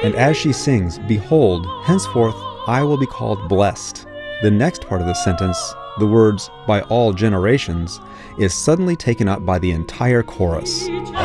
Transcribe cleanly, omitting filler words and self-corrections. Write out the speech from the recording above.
And as she sings, "Behold, henceforth I will be called blessed," the next part of the sentence, the words "by all generations," is suddenly taken up by the entire chorus.